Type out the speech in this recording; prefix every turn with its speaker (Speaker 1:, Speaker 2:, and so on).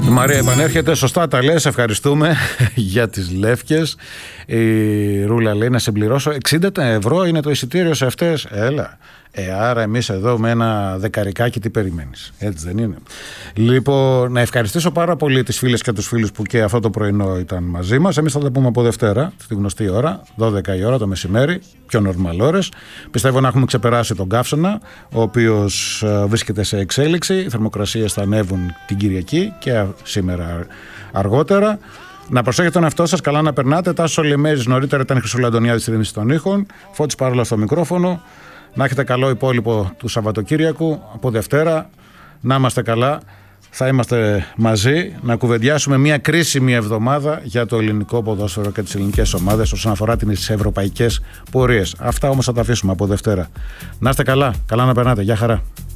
Speaker 1: Η Μαρία επανέρχεται, σωστά τα λες, ευχαριστούμε για τις λεύκες. Η Ρούλα λέει να συμπληρώσω 60 ευρώ είναι το εισιτήριο σε αυτές. Έλα. Άρα εμείς εδώ με ένα δεκαρικάκι τι περιμένεις? Έτσι δεν είναι? Λοιπόν, να ευχαριστήσω πάρα πολύ τις φίλες και τους φίλους που και αυτό το πρωινό ήταν μαζί μας. Εμείς θα τα πούμε από Δευτέρα, στη γνωστή ώρα, 12 η ώρα το μεσημέρι, πιο normal ώρες. Πιστεύω να έχουμε ξεπεράσει τον καύσωνα, ο οποίος βρίσκεται σε εξέλιξη. Οι θερμοκρασίες θα ανέβουν την Κυριακή και σήμερα αργότερα. Να προσέχετε τον εαυτό σας, καλά να περνάτε. Τάσος Λεμέρης, νωρίτερα ήταν η Χρυσούλα Αντωνιάδη στη ρύθμιση των ήχων. Φώτης Παρόλα στο μικρόφωνο. Να έχετε καλό υπόλοιπο του Σαββατοκύριακου. Από Δευτέρα να είμαστε καλά. Θα είμαστε μαζί να κουβεντιάσουμε μια κρίσιμη εβδομάδα για το ελληνικό ποδόσφαιρο και τις ελληνικές ομάδες όσον αφορά τις ευρωπαϊκές πορείες. Αυτά όμως θα τα αφήσουμε από Δευτέρα. Να είστε καλά. Καλά να περνάτε. Γεια χαρά.